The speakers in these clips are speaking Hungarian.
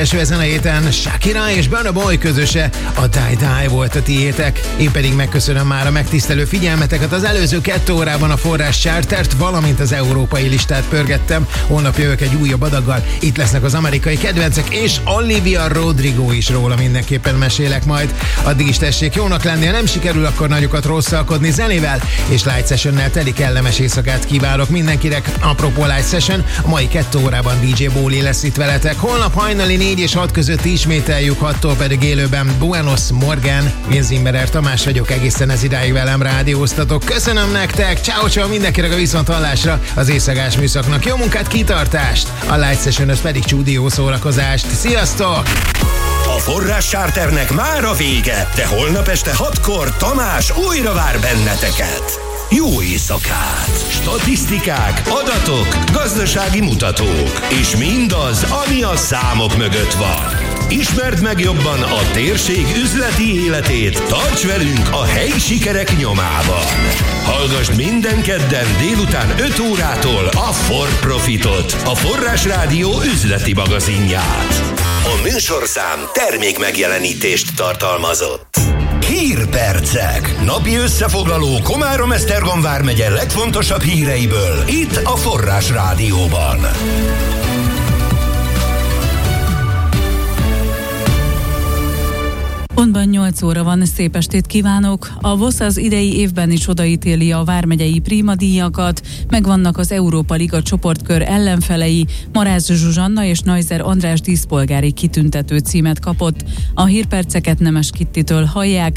Ezen a héten Shakira és Burna Boy közöse, a Die Die volt a tiétek. Én pedig megköszönöm már a megtisztelő figyelmeteket. Az előző 2 órában a Forrás Chartert, valamint az európai listát pörgettem. Holnap jövök egy újabb adaggal. Itt lesznek az amerikai kedvencek, és Olivia Rodrigo is, róla mindenképpen mesélek majd. Addig is tessék jónak lenni, ha nem sikerül, akkor nagyokat rosszalkodni zenével, és Light Sessionnel teli kellemes éjszakát kívánok mindenkinek. Apropó Light Session, a mai 2 órában DJ Bóli lesz itt veletek. Holnap hajnali 4 és 6 között ismételjük, 6-tól pedig élőben Buenos Morgan. Én Zimmerer Tamás vagyok, egészen ez idáig velem rádióztatok. Köszönöm nektek, ciao mindenkinek a viszonthallásra, az éjszakás műszaknak jó munkát, kitartást, a Light Session-höz pedig csúdió szórakozást. Sziasztok! A Forrás Charternek már a vége, de holnap este 6-kor Tamás újra vár benneteket. Jó éjszakát! Statisztikák, adatok, gazdasági mutatók, és mindaz, ami a számok mögött van. Ismerd meg jobban a térség üzleti életét, tarts velünk a helyi sikerek nyomában. Hallgasd minden kedden délután 5 órától a For Profitot, a Forrás Rádió üzleti magazinját. A műsorszám termék megjelenítést tartalmazott. Hírpercek. Napi összefoglaló Komárom-Esztergom vármegye legfontosabb híreiből. Itt a Forrás Rádióban. Pontban 8 óra van, szép estét kívánok! A VOSZ az idei évben is odaítéli a vármegyei prímadíjakat, megvannak az Európa Liga csoportkör ellenfelei, Marász Zsuzsanna és Neuser András díszpolgári kitüntető címet kapott. A hírperceket Nemes Kittitől hallják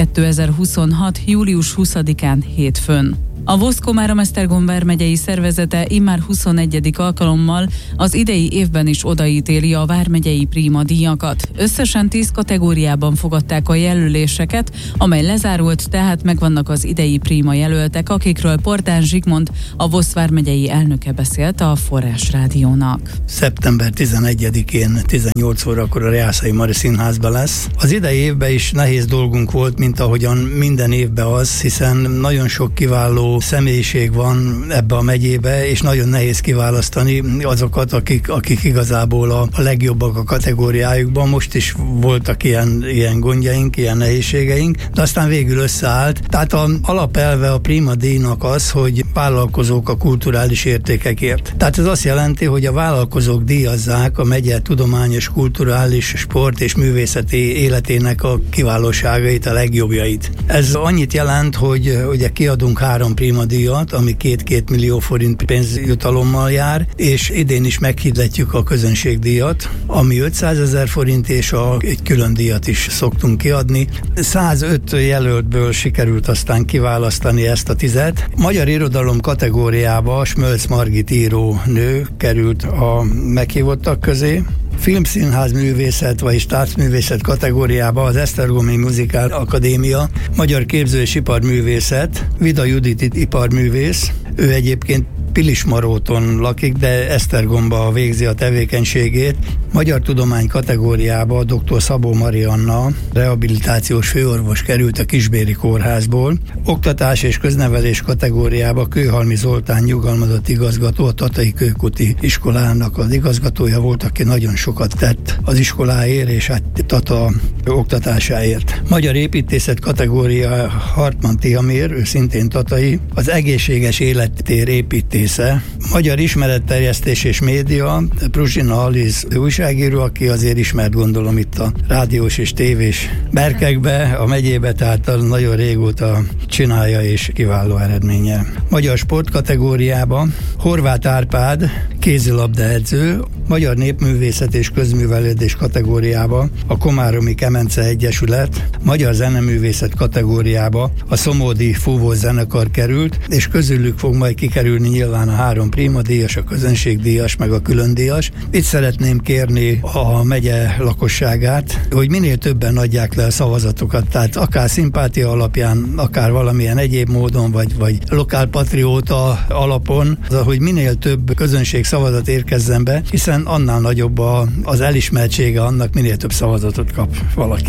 2026. július 20-án hétfőn. A VOSZ Komárom-Esztergom vármegyei szervezete immár 21. alkalommal az idei évben is odaítéli a vármegyei prímadíjakat. Összesen 10 kategóriában fogadták a jelöléseket, amely lezárult, tehát megvannak az idei príma jelöltek, akikről Portán Zsigmond, a VOSZ vármegyei elnöke beszélt a Forrás Rádiónak. Szeptember 11-én 18 órakor a Jászai Mari Színházban lesz. Az idei évben is nehéz dolgunk volt, mint ahogyan minden évben az, hiszen nagyon sok kiváló személyiség van ebbe a megyébe, és nagyon nehéz kiválasztani azokat, akik igazából a legjobbak a kategóriájukban. Most is voltak ilyen gondjaink, ilyen nehézségeink, de aztán végül összeállt. Tehát az alapelve a Prima díjnak az, hogy vállalkozók a kulturális értékekért. Tehát ez azt jelenti, hogy a vállalkozók díjazzák a megye tudományos, kulturális, sport és művészeti életének a kiválóságait, a legjobbjait. Ez annyit jelent, hogy ugye kiadunk 3 Prima díjat, ami 2 millió forint pénzjutalommal jár, és idén is meghirdetjük a közönségdíjat, ami 500 000 forint, és egy külön díjat is szoktunk kiadni. 105 jelöltből sikerült aztán kiválasztani ezt a 10-et. Magyar irodalom kategóriába Smölc Margit író nő került a meghívottak közé. Filmszínház művészet vagy táncművészet kategóriába az Esztergomi Muzikál Akadémia, Magyar Képző és Iparművészet, Vida Judit iparművész, ő egyébként Pilismaróton lakik, de Esztergomba végzi a tevékenységét. Magyar tudomány kategóriába dr. Szabó Marianna, rehabilitációs főorvos került a Kisbéri kórházból. Oktatás és köznevelés kategóriába Kőhalmi Zoltán nyugalmazott igazgató, a Tatai Kőkuti iskolának az igazgatója volt, aki nagyon sokat tett az iskoláért és hát Tata oktatásáért. Magyar építészet kategória Hartmann Tihamér, ő szintén tatai, az egészséges élettér építésze. Magyar ismeretterjesztés és média Pruzsina Aliz újságíró, aki azért ismert, gondolom, itt a rádiós és tévés berkekbe, a megyébe, tehát nagyon régóta csinálja és kiváló eredménye. Magyar sport kategóriába Horváth Árpád, kézilabdaedző, Magyar népművészet és közművelődés kategóriába a Komáromi Kemence Egyesület, Magyar zeneművészet kategóriába a Szomódi Fúvó zenekar került, és közülük fog majd kikerülni nyilván a 3 prímadíjas, a közönségdíjas, meg a különdíjas. Itt szeretném kérni a megye lakosságát, hogy minél többen adják le a szavazatokat, tehát akár szimpátia alapján, akár valamilyen egyéb módon, vagy lokálpatrióta alapon, hogy minél több közönség szavazat érkezzen be, hiszen annál nagyobb az elismertsége annak, minél több szavazatot kap valaki.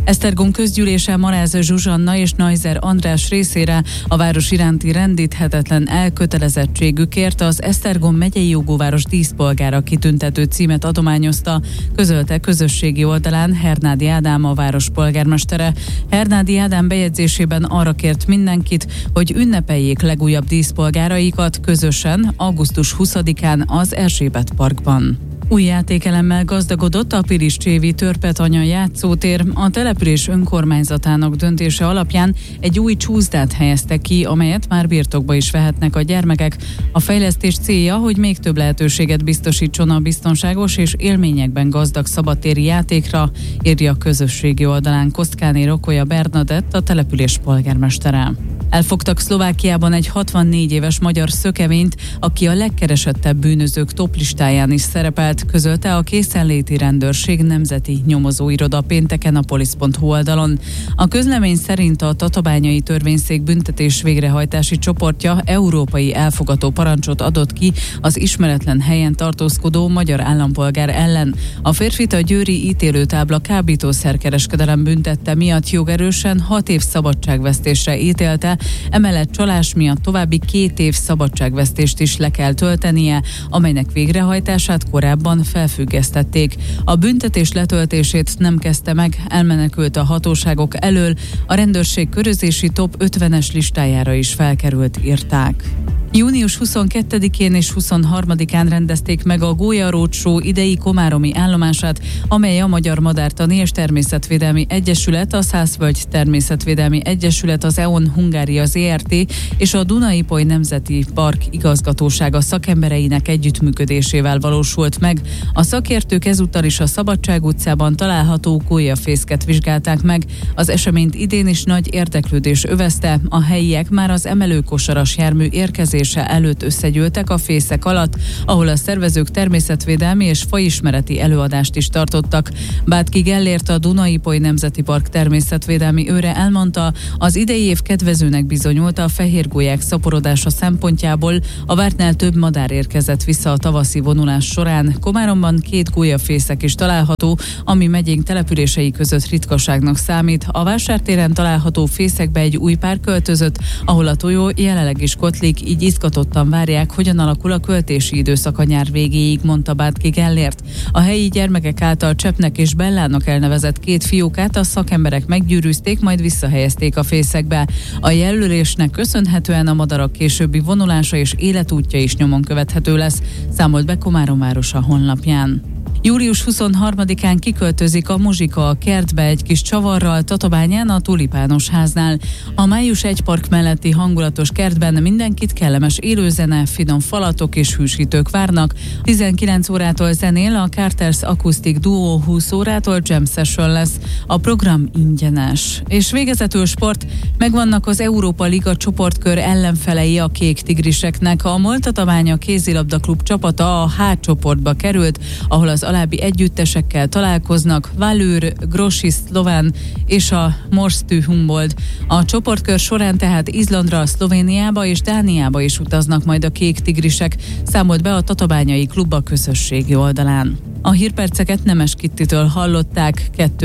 Esztergom közgyűlése Maráz Zsuzsanna és Neuser András részére a város iránti rendíthetetlen elkötelezettségükért az Esztergom megyei jogóváros díszpolgára kitüntető címet adományozta, közölte közösségi oldalán Hernádi Ádám, a város polgármestere. Hernádi Ádám bejegyzésében arra kért mindenkit, hogy ünnepeljék legújabb díszpolgáraikat közösen augusztus 20-án az Erzsébet Parkban. Új játékelemmel gazdagodott a Piliscsévi Törpetanya játszótér. A település önkormányzatának döntése alapján egy új csúszdát helyeztek ki, amelyet már birtokba is vehetnek a gyermekek. A fejlesztés célja, hogy még több lehetőséget biztosítson a biztonságos és élményekben gazdag szabadtéri játékra, írja a közösségi oldalán Kosztkáné Rokolya Bernadett, a település polgármestere. Elfogtak Szlovákiában egy 64 éves magyar szökevényt, aki a legkeresettebb bűnözők toplistáján is szerepelt, közölte a Készenléti Rendőrség Nemzeti Nyomozóiroda pénteken a polisz.hu oldalon. A közlemény szerint a Tatabányai Törvényszék büntetés végrehajtási csoportja európai elfogató parancsot adott ki az ismeretlen helyen tartózkodó magyar állampolgár ellen. A férfit a győri ítélőtábla kábítószerkereskedelem büntette miatt jogerősen 6 év szabadságvesztésre ítélte, emellett csalás miatt további 2 év szabadságvesztést is le kell töltenie, amelynek végrehajtását korábban felfüggesztették. A büntetés letöltését nem kezdte meg, elmenekült a hatóságok elől, a rendőrség körözési top 50-es listájára is felkerült, írták. Június 22-én és 23-án rendezték meg a Gólya Roadshow idei komáromi állomását, amely a Magyar Madártani és Természetvédelmi Egyesület, a Szászvölgy Természetvédelmi Egyesület, az EON Hungária Zrt. És a Duna-Ipoly Nemzeti Park igazgatósága szakembereinek együttműködésével valósult meg. A szakértők ezúttal is a Szabadság utcában található gólyafészket vizsgálták meg. Az eseményt idén is nagy érdeklődés övezte, a helyiek már az emelőkosaras jármű érkezésével előtt összegyűltek a fészek alatt, ahol a szervezők természetvédelmi és fajismereti előadást is tartottak. Bátki Gellért, a Duna-Ipoly Nemzeti Park természetvédelmi őre elmondta, az idei év kedvezőnek bizonyult a fehérgólyák szaporodása szempontjából, a vártnál több madár érkezett vissza a tavaszi vonulás során. Komáromban 2 gólyafészek is található, ami megyénk települései között ritkaságnak számít. A vásártéren található fészekbe egy új pár költözött, ahol a tojó jelenleg is kotlik, így izgatottan várják, hogyan alakul a költési időszak a nyár végéig, mondta Bátki Gellért. A helyi gyermekek által Cseppnek és Bellának elnevezett 2 fiókát a szakemberek meggyűrűzték, majd visszahelyezték a fészekbe. A jelölésnek köszönhetően a madarak későbbi vonulása és életútja is nyomon követhető lesz, számolt be Komárom városa honlapján. Július 23-án kiköltözik a muzsika a kertbe egy kis csavarral Tatabányán a Tulipános háznál. A Május 1 park melletti hangulatos kertben mindenkit kellemes élőzene, finom falatok és hűsítők várnak. 19 órától zenél a Carters Acoustic Duo, 20 órától jam session lesz. A program ingyenes. És végezetül sport, megvannak az Európa Liga csoportkör ellenfelei a kék tigriseknek. A Moltataványa kézilabda klub csapata a H csoportba került, ahol az alábbi együttesekkel találkoznak: Valur, Grossi Szlován és a Morstü Humboldt. A csoportkör során tehát Izlandra, Szlovéniába és Dániába is utaznak majd a kék tigrisek, számolt be a tatabányai klub a közösségi oldalán. A hírperceket Nemes Kittitől hallották.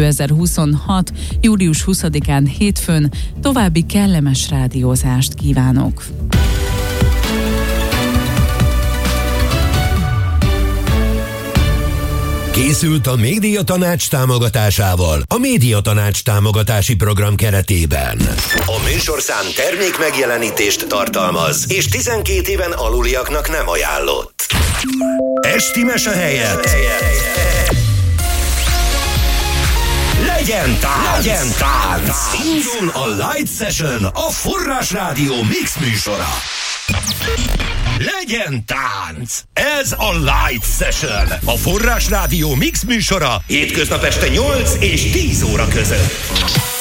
2026. július 20-án hétfőn. További kellemes rádiózást kívánok! Készült a Médiatanács támogatásával a Médiatanács támogatási program keretében. A műsorszám termék megjelenítést tartalmaz, és 12 éven aluliaknak nem ajánlott. Esti mese helyett legyen tánc! Indul a Light Session, a Forrás Rádió mix műsora. Legyen tánc! Ez a Light Session, a Forrás Rádió mix műsora hétköznap este 8 és 10 óra között.